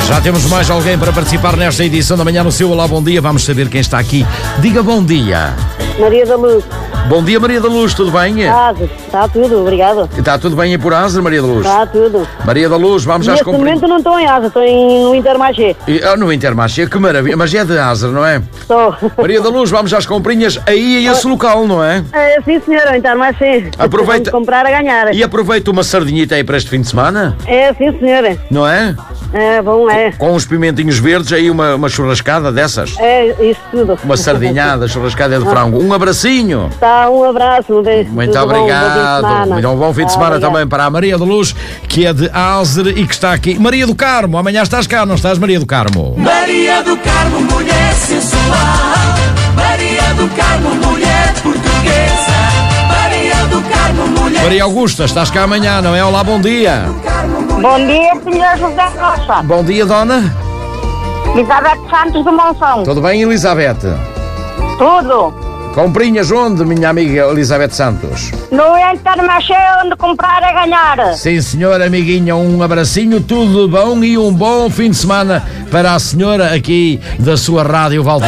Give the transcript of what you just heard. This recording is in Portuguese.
Já temos mais alguém para participar nesta edição da Manhã no Seu Olá, bom dia. Vamos saber quem está aqui. Diga bom dia. Maria da Luz. Bom dia, Maria da Luz, tudo bem? Está tudo, obrigado. Está tudo bem aí por Asa, Maria da Luz? Está tudo. Maria da Luz, vamos às Neste comprinhas. momento não estou em Asa, estou no Intermarché. No Intermarché, que maravilha. Mas é de Asa, não é? Estou. Maria da Luz, vamos às comprinhas aí a esse local, não é? É, sim, senhora, o Intermarché. Aproveita. Vamos comprar a ganhar. E aproveita uma sardinhita aí para este fim de semana, É, sim, senhora. não é? É, bom, é. Com uns pimentinhos verdes, aí uma churrascada dessas. É, isso tudo. Uma sardinhada, churrascada de frango. Um abracinho. Tá, um abraço. Muito obrigado. Muito bom fim de semana também para a Maria da Luz, que é de Alzer e que está aqui. Maria do Carmo, amanhã estás cá, não estás, Maria do Carmo? Maria do Carmo, mulher sensual. Maria do Carmo, mulher portuguesa. Maria do Carmo, mulher. Maria Augusta, estás cá amanhã, não é? Olá, bom dia. Bom dia, senhor José Rocha. Bom dia, dona. Elizabeth Santos do Monção. Tudo bem, Elizabeth? Tudo. Comprinhas onde, minha amiga Elizabeth Santos? No Intermarché, onde comprar é ganhar. Sim, senhora, amiguinha, um abracinho, tudo bom e um bom fim de semana para a senhora aqui da sua Rádio Valde.